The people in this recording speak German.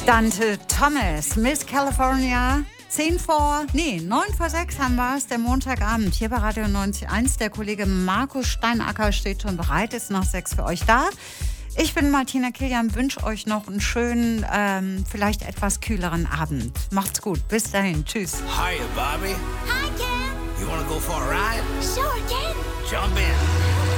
Dante Thomas, Miss California. 9 vor 6 haben wir es, der Montagabend. Hier bei Radio 90.1. Der Kollege Markus Steinacker steht schon bereit, ist nach 6 für euch da. Ich bin Martina Kilian, wünsche euch noch einen schönen, vielleicht etwas kühleren Abend. Macht's gut, bis dahin, tschüss. Hiya, Bobby. Hi, Ken. You wanna go for a ride? Sure, Ken. Jump in.